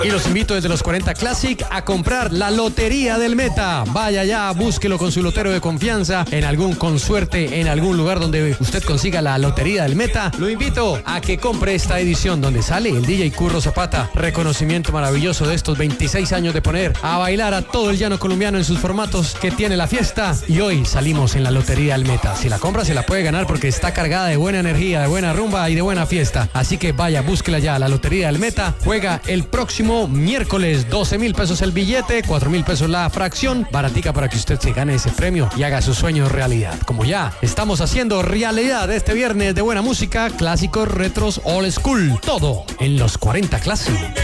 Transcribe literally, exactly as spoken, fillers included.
Y los invito desde los cuarenta Classic a comprar la Lotería del Meta. Vaya ya, búsquelo con su lotero de confianza en algún consuerte, en algún lugar donde usted consiga la Lotería del Meta. Lo invito a que compre esta edición donde sale el D J Curro Zapata. Reconocimiento maravilloso de estos veintiséis años de poner a bailar a todo el llano colombiano en sus formatos que tiene la fiesta. Y hoy salimos en la Lotería del Meta. Si la compra se la puede ganar porque está cargada de buena energía, de buena rumba y de buena fiesta. Así que vaya, búsquela ya, la Lotería del Meta. Juega el próximo miércoles, doce mil pesos el billete, cuatro mil pesos la fracción, baratica para que usted se gane ese premio y haga sus sueños realidad. Como ya estamos haciendo realidad este viernes de buena música, clásicos, retros, old school, todo en los cuarenta Classic.